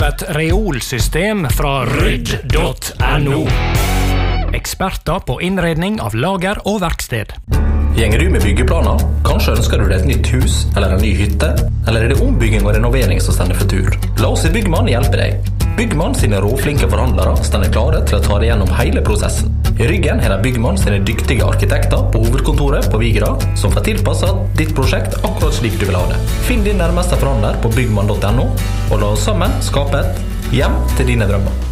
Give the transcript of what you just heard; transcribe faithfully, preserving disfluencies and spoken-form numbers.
et reolsystem fra rydd punktum no. Eksperter på innredning av lager og verksted. Gjenger du med byggeplaner? Kanskje ønsker du deg et nytt hus eller en ny hytte? Eller er det ombygging og renovering som stender for tur? La oss i Byggmann hjelpe deg. Byggmann sine råflinke forhandlere stender klare til å ta deg gjennom hele prosessen. I ryggen er det Byggmann sine dyktige arkitekter på hovedkontoret på Vigra som får tilpasset ditt prosjekt akkurat slik du vil ha det. Finn din nærmeste forhandler på byggmann punktum no og la oss sammen skape et hjem til dine drømmer.